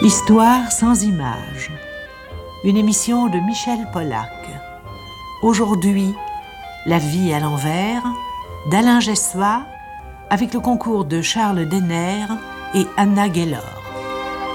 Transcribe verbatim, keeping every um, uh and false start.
Histoire sans images. Une émission de Michel Pollack. Aujourd'hui, La vie à l'envers, d'Alain Jessois, avec le concours de Charles Denner et Anna Gaylor.